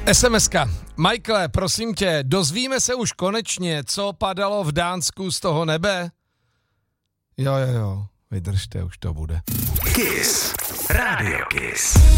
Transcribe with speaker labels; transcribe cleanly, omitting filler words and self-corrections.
Speaker 1: SMSka. Michaele, prosím tě, dozvíme se už konečně, co padalo v Dánsku z toho nebe? Jo, vydržte, už to bude.
Speaker 2: Kiss. Radio Kiss.